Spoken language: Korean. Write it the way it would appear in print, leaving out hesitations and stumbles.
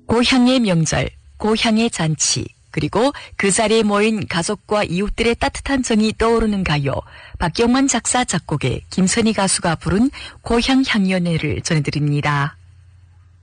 고향의 명절, 고향의 잔치, 그리고 그 자리에 모인 가족과 이웃들의 따뜻한 정이 떠오르는 가요. 박경환 작사 작곡의 김선희 가수가 부른 고향 향연회를 전해드립니다.